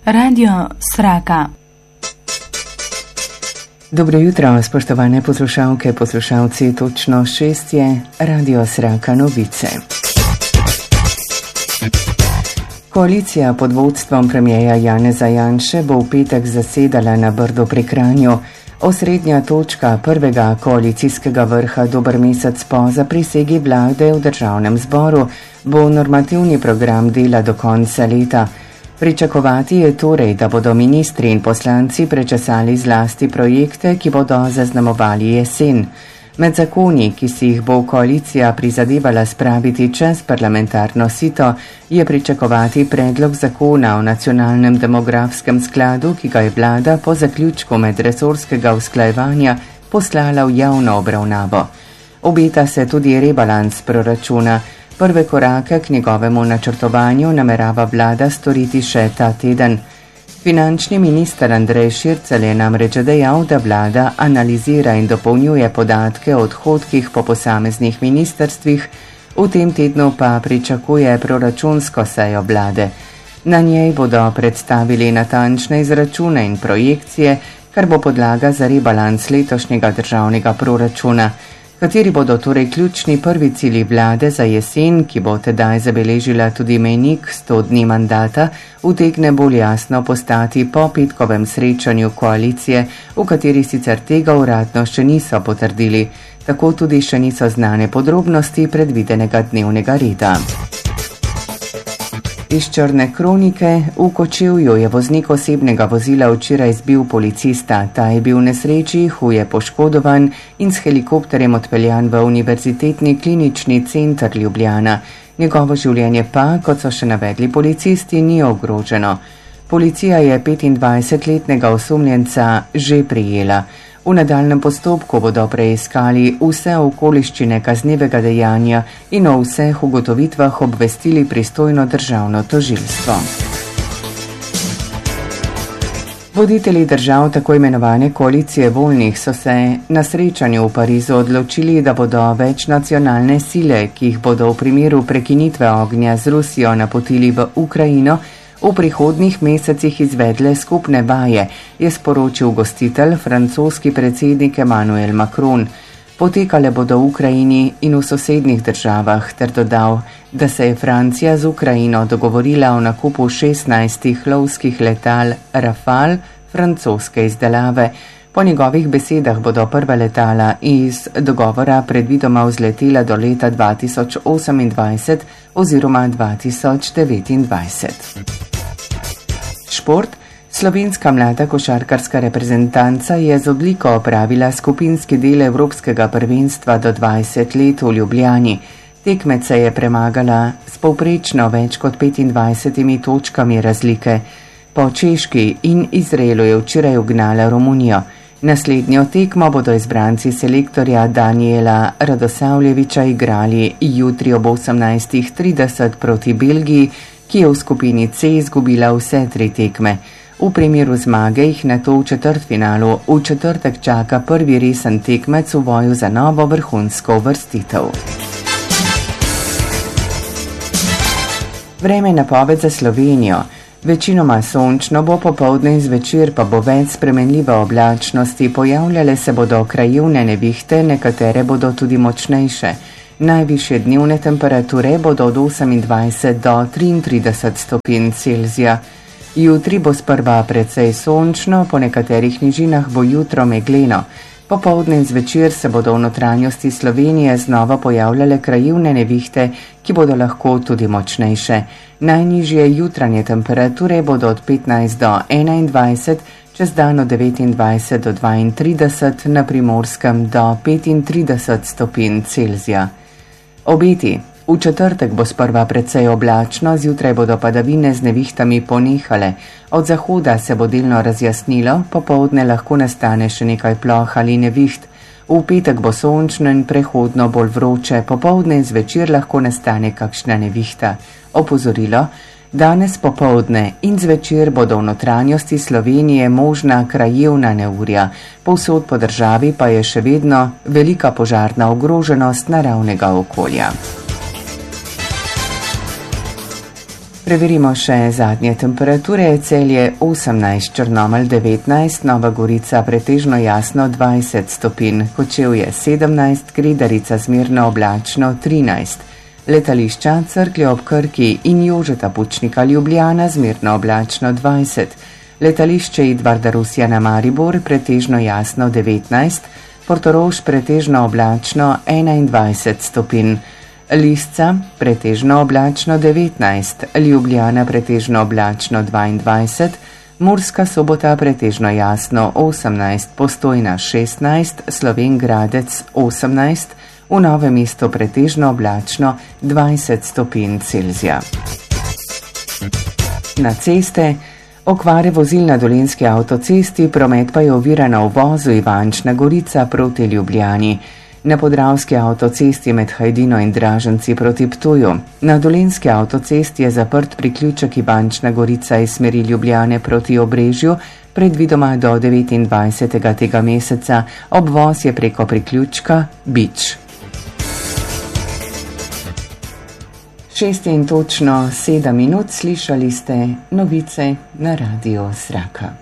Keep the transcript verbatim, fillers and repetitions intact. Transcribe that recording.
Radio Sraka. Dobro jutro, spoštovane poslušalke, poslušalci, točno šest je, Radio Sraka novice. Koalicija pod vodstvom premijeja Janeza Janše bo v petek zasedala na Brdu pri Kranju. Osrednja točka prvega koalicijskega vrha dober mesec po zaprisegi vlade v državnem zboru bo normativni program dela do konca leta. Pričakovati je torej, da bodo ministri in poslanci prečesali zlasti projekte, ki bodo zaznamovali jesen. Med zakoni, ki si jih bo koalicija prizadevala spraviti čez parlamentarno sito, je pričakovati predlog zakona o nacionalnem demografskem skladu, ki ga je vlada po zaključku medresorskega usklajevanja poslala v javno obravnavo. Obeta se tudi rebalans proračuna. Prve korake k njegovemu načrtovanju namerava vlada storiti še ta teden. Finančni minister Andrej Šircelj je namreč dejal, da vlada analizira in dopolnjuje podatke o odhodkih po posameznih ministrstvih, v tem tednu pa pričakuje proračunsko sejo vlade. Na njej bodo predstavili natančne izračune in projekcije, kar bo podlaga za rebalans letošnjega državnega proračuna. Kateri bodo torej ključni prvi cilji vlade za jesen, ki bo tedaj zabeležila tudi mejnik sto dni mandata, utegne bolj jasno postati po petkovem srečanju koalicije, v kateri sicer tega uradno še niso potrdili. Tako tudi še niso znane podrobnosti predvidenega dnevnega reda. Iz črne kronike: v Kočevju je voznik osebnega vozila včeraj zbil policista. Ta je bil v nesreči huje poškodovan in s helikopterjem odpeljan v Univerzitetni klinični center Ljubljana. Njegovo življenje pa, kot so še navedli policisti, ni ogroženo. Policija je petindvajsetletnega osumljenca že prijela. V nadaljnem postopku bodo preiskali vse okoliščine kaznivega dejanja in o vseh ugotovitvah obvestili pristojno državno tožilstvo. Voditelji držav tako imenovane koalicije voljnih so se na srečanju v Parizu odločili, da bodo večnacionalne sile, ki jih bodo v primeru prekinitve ognja z Rusijo napotili v Ukrajino, v prihodnjih mesecih izvedle skupne vaje, je sporočil gostitelj, francoski predsednik Emmanuel Macron. Potekale bodo v Ukrajini in v sosednjih državah, ter dodal, da se je Francija z Ukrajino dogovorila o nakupu šestnajstih lovskih letal Rafale francoske izdelave. Po njegovih besedah bodo prva letala iz dogovora predvidoma vzletela do leta dva tisoč osemindvajset oziroma dva tisoč devetindvajset. Šport. Slovenska mlada košarkarska reprezentanca je z odliko opravila skupinski del Evropskega prvenstva do dvajset let v Ljubljani. Tekmece je premagala s povprečno več kot petindvajsetimi točkami razlike. Po Češki in Izraelu je včeraj ugnala Romunijo. Naslednjo tekmo bodo izbranci selektorja Daniela Radosavljeviča igrali jutri ob osemnajstih trideset proti Belgiji, ki je v skupini C izgubila vse tri tekme. V primeru zmage jih nato v četrtfinalu v četrtek čaka prvi resen tekmec v boju za novo vrhunsko uvrstitev. Vreme napoved za Slovenijo. Večinoma sončno bo, popoldne in zvečer pa bo več spremenljive oblačnosti, pojavljale se bodo krajevne nevihte, nekatere bodo tudi močnejše. Najvišje dnevne temperature bodo od osemindvajset do triintrideset stopinj Celzija. Jutri bo sprva precej sončno, po nekaterih nižinah bo jutro megleno. Popoldne in zvečer se bodo v notranjosti Slovenije znova pojavljale krajevne nevihte, ki bodo lahko tudi močnejše. Najnižje jutranje temperature bodo od petnajst do enaindvajset, čez dan od devetindvajset do dvaintrideset, na Primorskem do petintrideset stopinj Celzija. Obeti. V četrtek bo sprva precej oblačno, zjutraj bodo padavine z nevihtami ponehale. Od zahoda se bo delno razjasnilo, popoldne lahko nastane še nekaj ploh ali neviht. V petek bo sončno in prehodno bolj vroče, popoldne in zvečer lahko nastane kakšna nevihta. Opozorilo: danes popoldne in zvečer bodo v notranjosti Slovenije možna krajevna neurja. Povsod po državi pa je še vedno velika požarna ogroženost naravnega okolja. Preverimo še zadnje temperature. Celje osemnajst, Črnomelj devetnajst, Nova Gorica pretežno jasno dvajset stopinj, Kočevje sedemnajst, Kredarica zmerno oblačno trinajst, letališča Cerklje ob Krki in Jožeta Pučnika Ljubljana zmerno oblačno dvajset, letališče Edvarda Rusjana Maribor pretežno jasno devetnajst, Portorož pretežno oblačno enaindvajset stopinj, Lisca pretežno oblačno devetnajst, Ljubljana pretežno oblačno dvaindvajset, Murska Sobota pretežno jasno osemnajst, Postojna šestnajst, Slovenj Gradec osemnajst, v Novem mestu pretežno oblačno dvajset stopinj Celzija. Na ceste. Okvare vozil na Dolenjski avtocesti, promet pa je oviran na uvozu Ivančna Gorica proti Ljubljani. Na Podravski avtocesti med Hajdino in Draženci proti Ptuju. Na Dolenjski avtocesti je zaprt priključek Ivančna Gorica iz smeri Ljubljane proti Obrežju, predvidoma do devetindvajsetega tega meseca. Obvoz je preko priključka Bič. Šest in točno sedem minut, slišali ste novice na Radiu Zraka.